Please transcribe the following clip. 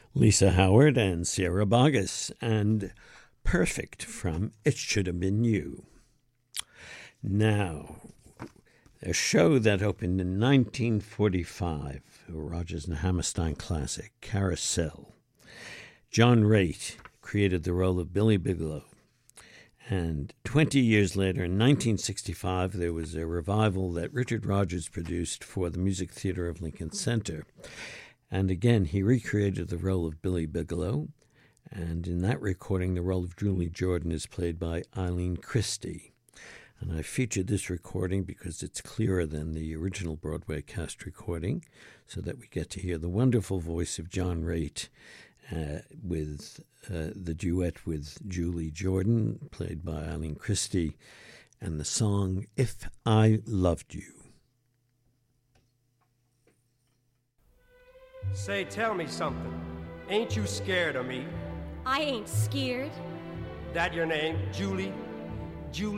Lisa Howard and Sierra Boggess, and Perfect from It Should Have Been You. Now, a show that opened in 1945, a Rodgers and Hammerstein classic, Carousel. John Raitt created the role of Billy Bigelow. And 20 years later, in 1965, there was a revival that Richard Rodgers produced for the Music Theater of Lincoln Center. And again, he recreated the role of Billy Bigelow. And in that recording, the role of Julie Jordan is played by Eileen Christie. And I featured this recording because it's clearer than the original Broadway cast recording, so that we get to hear the wonderful voice of John Raitt with the duet with Julie Jordan, played by Eileen Christie, and the song If I Loved You. Say, tell me something. Ain't you scared of me? I ain't scared. That your name, Julie? Julie?